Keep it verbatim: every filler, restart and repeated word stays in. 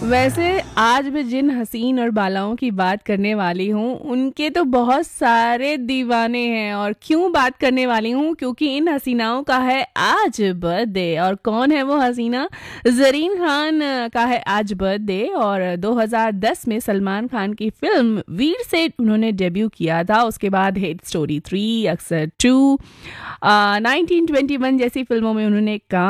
वैसे आज मैं जिन हसीन और बालाओं की बात करने वाली हूँ उनके तो बहुत सारे दीवाने हैं। और क्यों बात करने वाली हूँ, क्योंकि इन हसीनाओं का है आज बर्थडे। और कौन है वो हसीना? जरीन खान का है आज बर्थडे। और दो हज़ार दस में सलमान खान की फिल्म वीर से उन्होंने डेब्यू किया था। उसके बाद हिट स्टोरी थ्री, अक्सर टू, नाइनटीन ट्वेंटी वन जैसी फिल्मों में उन्होंने काम